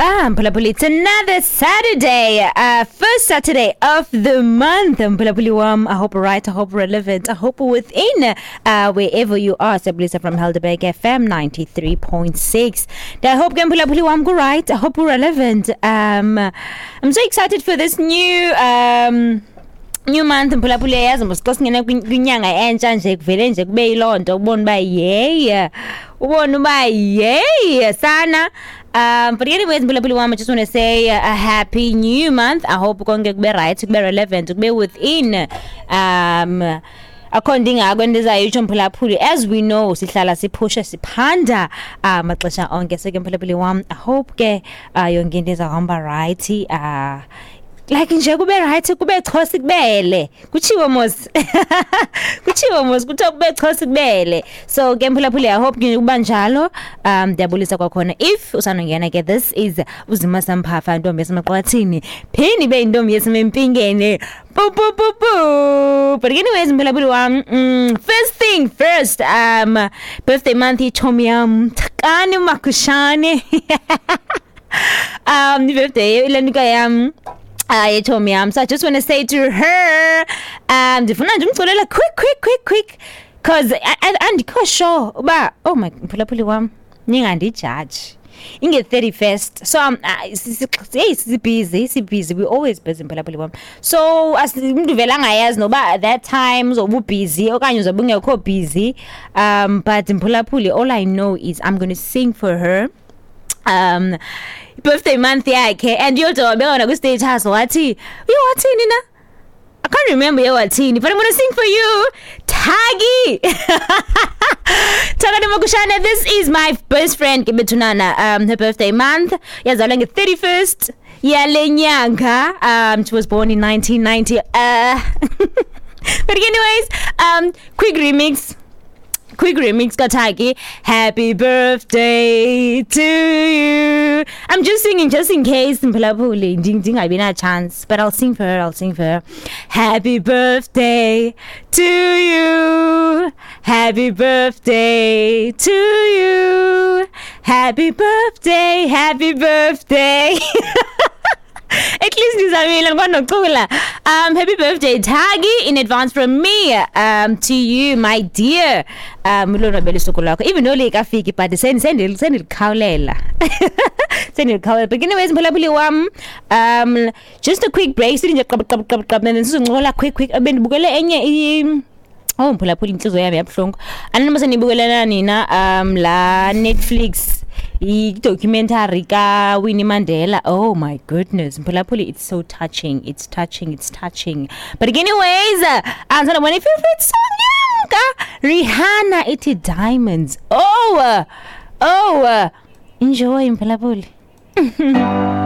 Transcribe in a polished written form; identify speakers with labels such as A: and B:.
A: Mpulapuli, it's another Saturday, first Saturday of the month. Mpulapuli wam, I hope right, I hope relevant, I hope within wherever you are. Sabulisa from Helderberg FM 93.6. I hope Mpulapuli wam go right, I hope we're relevant. I'm so excited for this new month. Mpulapuli yazi musikosingena kwinyanga entsha nje kuvele nje kube yilonto ubona ba yay sana. But anyways, Mpulapuli wam, I just want to say a happy new month. I hope konke kube right, kube relevant, kube within according akwendezayo Mpulapuli. As we know, sihlala siphusha siphanda maxesha onke. So ke Mpulapuli wam, I hope ke yonke into izahamba right. Like nje kube right, kube chosi kubele. Kuchiwo mos kuthiwa kube chosi kubele. So ke Mpulapuli, I hope kuba njalo. Ndiyabulisa kwakhona. If usanongena ke, this is Uzima Samphafa, ntombi yasemaqwathini. Phini be intombi yasemempingene. But anyways, Mpulapuli wam, first thing first, birthday month ichomi yam Thakani Makushane. Birthday ilenika yam told me, so I just want to say to her, quick, cause and sure, but oh my Mpulapuli wam, ningandi judge. In the 31st, so busy. We always busy Mpulapuli wam. So as mduvelanga ayazi no, but at that time so busy. Okanye uzobungekho busy. But Mpulapuli, all I know is I'm gonna sing for her. Birthday month yakhe, and yodwa ku stage house wathi uyawathini na, I can't remember yawathini, but I'm gonna sing for you Thagi. Thakani Makushane, this is my best friend Kibetunana. Her birthday month yazalwa nge 31st yale nyanga. She was born in 1990. But anyways, quick remix Thagi. Happy birthday to you. I'm just singing just in case Mpulapuli ding I've been a chance, but I'll sing for her. Happy birthday to you. Happy birthday to you. Happy birthday. At least I'm going to happy birthday Thagi in advance from me to you, my dear. Even though like afiki, but send it khawulela. But anyways, Mpulapuli wam, just a quick break. Quick. Abendibukele enye oh Mpulapuli inhliziyo yami yabuhlungu. Anoma senibukela nina la Netflix documentary ka Winnie Mandela. Oh my goodness, Mpulapuli, it's so touching. It's touching. But anyways, answer one of your favorite song Rihanna, iti Diamonds. Oh, enjoy Mpulapuli.